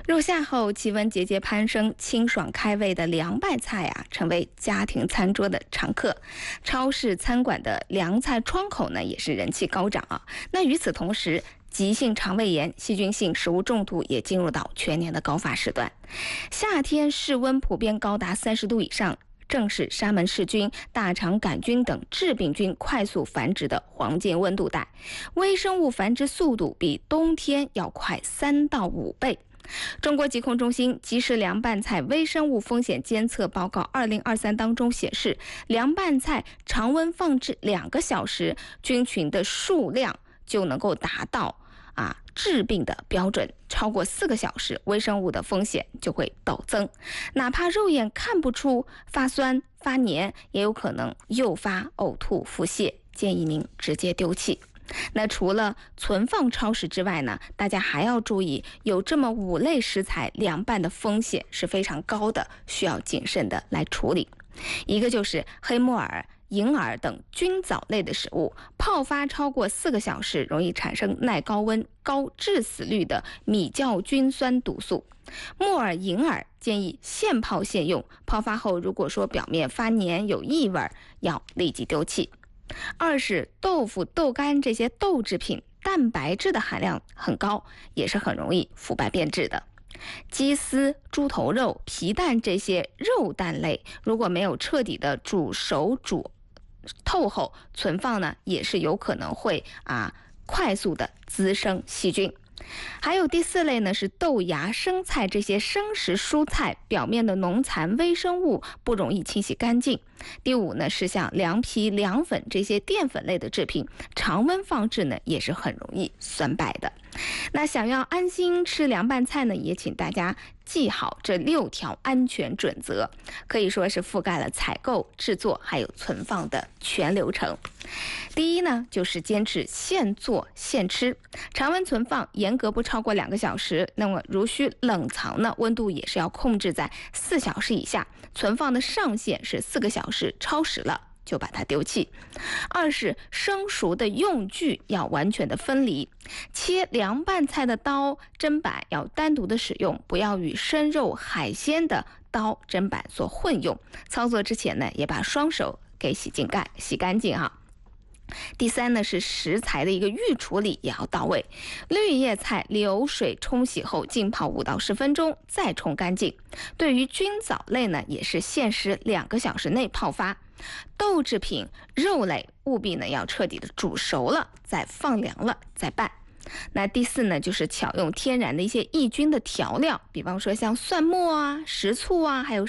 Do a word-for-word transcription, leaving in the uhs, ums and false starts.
入夏后气温节节攀升，清爽开胃的凉拌菜啊，成为家庭餐桌的常客。超市餐馆的凉菜窗口呢，也是人气高涨啊。那与此同时，急性肠胃炎、细菌性食物中毒也进入到全年的高发时段。夏天室温普遍高达三十度以上，正是沙门氏菌、大肠杆菌等致病菌快速繁殖的黄金温度带，微生物繁殖速度比冬天要快三到五倍。中国疾控中心即时凉拌菜微生物风险监测报告二零二三当中显示，凉拌菜常温放置两个小时，菌群的数量就能够达到啊致病的标准，超过四个小时，微生物的风险就会陡增。哪怕肉眼看不出发酸发黏，也有可能诱发呕吐腹泻，建议您直接丢弃。那除了存放超市之外呢，大家还要注意，有这么五类食材凉拌的风险是非常高的，需要谨慎的来处理。一个就是黑木耳、银耳等菌藻类的食物，泡发超过四个小时，容易产生耐高温、高致死率的米酵菌酸毒素。木耳、银耳建议现泡现用，泡发后如果说表面发黏有异味，要立即丢弃。二是豆腐、豆干这些豆制品，蛋白质的含量很高，也是很容易腐败变质的。鸡丝、猪头肉、皮蛋这些肉蛋类，如果没有彻底的煮熟煮透后存放呢，也是有可能会啊快速的滋生细菌。还有第四类呢，是豆芽、生菜这些生食蔬菜，表面的农残微生物不容易清洗干净。第五呢，是像凉皮、凉粉这些淀粉类的制品，常温放置呢也是很容易酸败的。那想要安心吃凉拌菜呢，也请大家记好这六条安全准则，可以说是覆盖了采购、制作还有存放的全流程。第一呢，就是坚持现做现吃，常温存放严格不超过两个小时。那么如需冷藏呢，温度也是要控制在四小时以下，存放的上限是四个小时，超时了就把它丢弃。二是生熟的用具要完全的分离，切凉拌菜的刀、砧板要单独的使用，不要与生肉、海鲜的刀、砧板所混用。操作之前呢，也把双手给洗净干洗干净哈。第三呢，是食材的一个预处理也要到位，绿叶菜流水冲洗后浸泡五到十分钟，再冲干净。对于菌藻类呢，也是限时两个小时内泡发。豆制品、肉类务必呢要彻底的煮熟了，再放凉了再拌。那第四呢，就是巧用天然的一些抑菌的调料，比方说像蒜末啊、食醋啊，还有